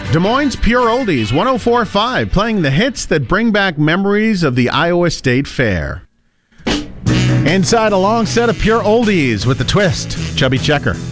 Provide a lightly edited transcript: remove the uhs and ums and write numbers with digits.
Des Moines Pure Oldies, 104.5, playing the hits that bring back memories of the Iowa State Fair. Inside a long set of Pure Oldies with the twist, Chubby Checker.